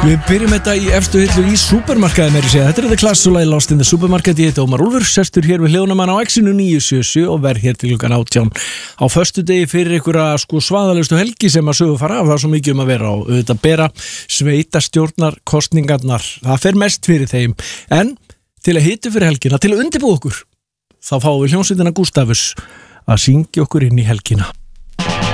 Við byrjum þetta í efstu hillu í supermarkaði meiri segja. Þetta The Class og lagi Lost in the Supermarket. Ég heiti Ómar Úlfur, sestur hér við hljóðunamann á X-inu 977 og verð hér til klukkan 18 á föstudegi fyrir einhverja svaðalustu helgi sem að sögu fara af. Það er svo mikið að vera á auðvitað bera sveitastjórnar kosningarnar. Það fer mest fyrir þeim. En til að hita fyrir helgina, til að undirbúa okkur, þá fáum við hljómsveitina Gústafus að syngja okkur inn í helgina.